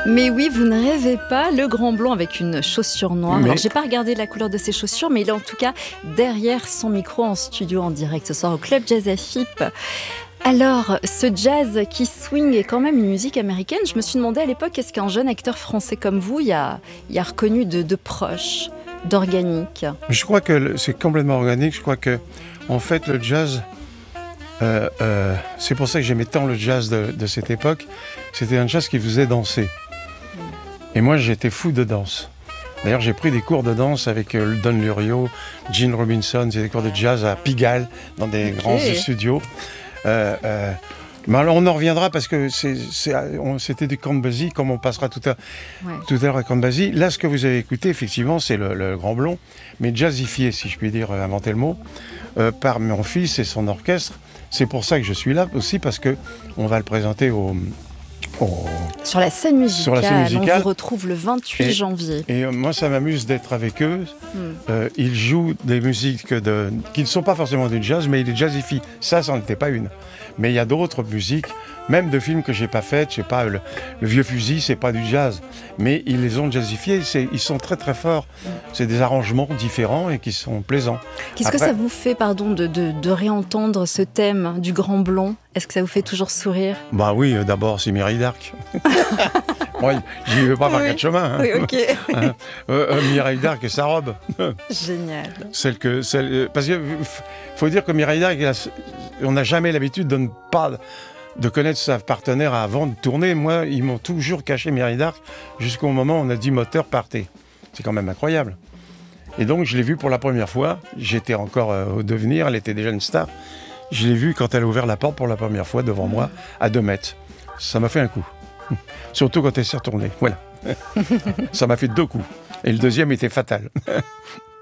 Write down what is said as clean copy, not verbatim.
Mais oui, vous ne rêvez pas, le grand blond avec une chaussure noire. Mais... Alors, j'ai pas regardé la couleur de ses chaussures, mais il est en tout cas derrière son micro en studio en direct ce soir au Club Jazz FIP. Alors, ce jazz qui swing est quand même une musique américaine. Je me suis demandé à l'époque, est-ce qu'un jeune acteur français comme vous y a reconnu de proche, d'organique? Je crois que c'est complètement organique. Je crois que, en fait, le jazz, c'est pour ça que j'aimais tant le jazz de cette époque. C'était un jazz qui faisait danser. Et moi, j'étais fou de danse. D'ailleurs, j'ai pris des cours de danse avec Don Lurio, Gene Robinson, c'est des cours de jazz à Pigalle, dans des grands studios. Mais alors on en reviendra parce que c'était du Count Basie, comme on passera tout à l'heure à Count Basie. Là, ce que vous avez écouté, effectivement, c'est le grand blond, mais jazzifié, si je puis dire, inventer le mot, par mon fils et son orchestre. C'est pour ça que je suis là aussi, parce que on va le présenter sur la scène musicale. On vous retrouve le 28 janvier. Et moi, ça m'amuse d'être avec eux. Ils jouent des musiques qui ne sont pas forcément du jazz, mais ils les jazzifient. Ça n'en était pas une. Mais il y a d'autres musiques, même de films que j'ai pas faites. Je sais pas, le Vieux Fusil, c'est pas du jazz, mais ils les ont jazzifiés. Ils sont très très forts. C'est des arrangements différents et qui sont plaisants. Qu'est-ce que ça vous fait, de réentendre ce thème du grand blond? Est-ce que ça vous fait toujours sourire? Bah oui, d'abord c'est Mireille d'Arc. Moi, j'y vais pas par quatre chemins. Hein. Oui, ok. Mireille d'Arc et sa robe. Génial. Parce qu'il faut dire que Mireille d'Arc, on n'a jamais l'habitude de connaître sa partenaire avant de tourner. Moi, ils m'ont toujours caché Mireille d'Arc jusqu'au moment où on a dit moteur, partez. C'est quand même incroyable. Et donc, je l'ai vue pour la première fois. J'étais encore au devenir, elle était déjà une star. Je l'ai vue quand elle a ouvert la porte pour la première fois devant moi, à 2 mètres. Ça m'a fait un coup. Surtout quand elle s'est retournée. Voilà. Ça m'a fait 2 coups. Et le deuxième était fatal.